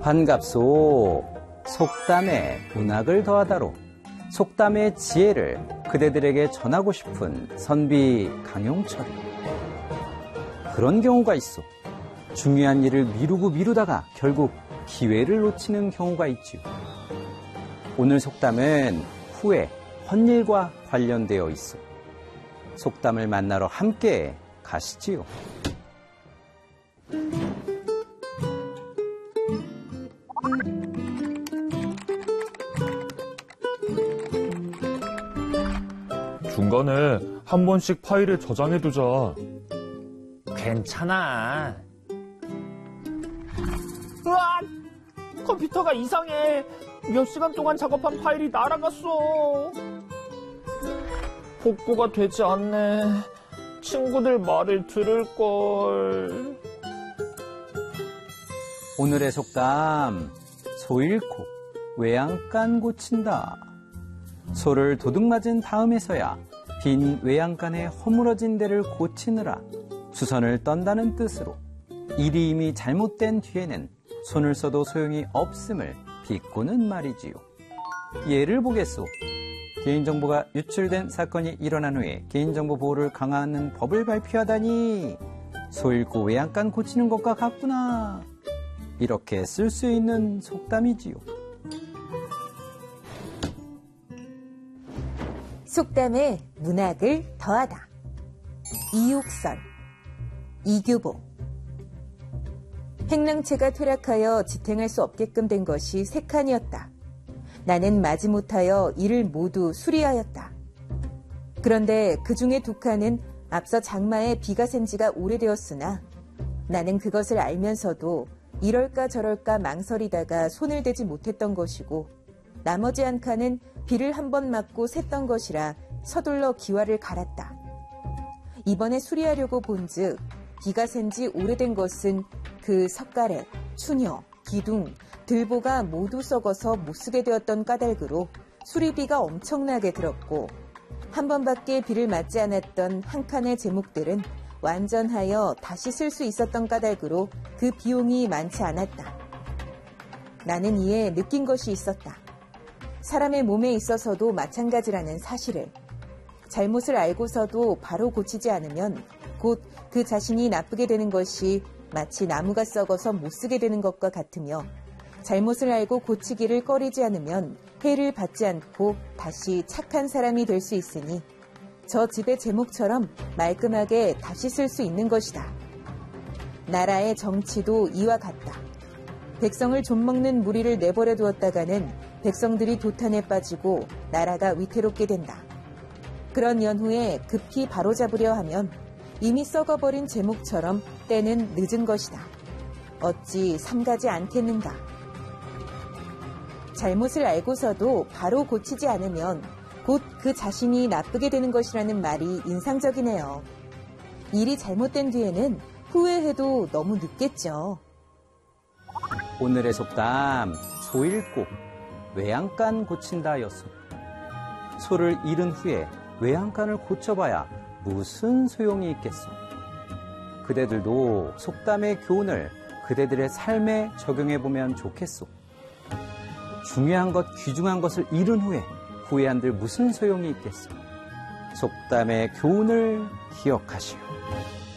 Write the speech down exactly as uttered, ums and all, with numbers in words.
반갑소. 속담에 문학을 더하다로 속담의 지혜를 그대들에게 전하고 싶은 선비 강용철이. 그런 경우가 있어. 중요한 일을 미루고 미루다가 결국 기회를 놓치는 경우가 있지요. 오늘 속담은 후회, 헛일과 관련되어 있어. 속담을 만나러 함께 가시지요. 중간에 한 번씩 파일에 저장해두자. 괜찮아. 으악! 컴퓨터가 이상해. 몇 시간 동안 작업한 파일이 날아갔어. 복구가 되지 않네. 친구들 말을 들을걸. 오늘의 속담, 소 잃고 외양간 고친다. 소를 도둑 맞은 다음에서야 빈 외양간의 허물어진 데를 고치느라 수선을 떤다는 뜻으로 일이 이미 잘못된 뒤에는 손을 써도 소용이 없음을 비꼬는 말이지요. 예를 보겠소. 개인정보가 유출된 사건이 일어난 후에 개인정보 보호를 강화하는 법을 발표하다니 소 잃고 외양간 고치는 것과 같구나. 이렇게 쓸 수 있는 속담이지요. 속담에 문학을 더하다. 이육선, 이규보. 행랑채가 퇴락하여 지탱할 수 없게끔 된 것이 세 칸이었다. 나는 마지못하여 이를 모두 수리하였다. 그런데 그 중에 두 칸은 앞서 장마에 비가 샌 지가 오래되었으나 나는 그것을 알면서도 이럴까 저럴까 망설이다가 손을 대지 못했던 것이고, 나머지 한 칸은 비를 한 번 맞고 샜던 것이라 서둘러 기와를 갈았다. 이번에 수리하려고 본즉 비가 샌 지 오래된 것은 그 석가래, 추녀, 기둥, 들보가 모두 썩어서 못쓰게 되었던 까닭으로 수리비가 엄청나게 들었고, 한 번밖에 비를 맞지 않았던 한 칸의 제목들은 완전하여 다시 쓸 수 있었던 까닭으로 그 비용이 많지 않았다. 나는 이에 느낀 것이 있었다. 사람의 몸에 있어서도 마찬가지라는 사실을. 잘못을 알고서도 바로 고치지 않으면 곧 그 자신이 나쁘게 되는 것이 마치 나무가 썩어서 못쓰게 되는 것과 같으며, 잘못을 알고 고치기를 꺼리지 않으면 해를 받지 않고 다시 착한 사람이 될 수 있으니 저 집의 제목처럼 말끔하게 다시 쓸 수 있는 것이다. 나라의 정치도 이와 같다. 백성을 좀먹는 무리를 내버려 두었다가는 백성들이 도탄에 빠지고 나라가 위태롭게 된다. 그런 연후에 급히 바로잡으려 하면 이미 썩어버린 제목처럼 때는 늦은 것이다. 어찌 삼가지 않겠는가. 잘못을 알고서도 바로 고치지 않으면 곧 그 자신이 나쁘게 되는 것이라는 말이 인상적이네요. 일이 잘못된 뒤에는 후회해도 너무 늦겠죠. 오늘의 속담, 소 잃고 외양간 고친다였소. 소를 잃은 후에 외양간을 고쳐봐야 무슨 소용이 있겠소. 그대들도 속담의 교훈을 그대들의 삶에 적용해보면 좋겠소. 중요한 것, 귀중한 것을 잃은 후에 후회한들 무슨 소용이 있겠소. 속담의 교훈을 기억하시오.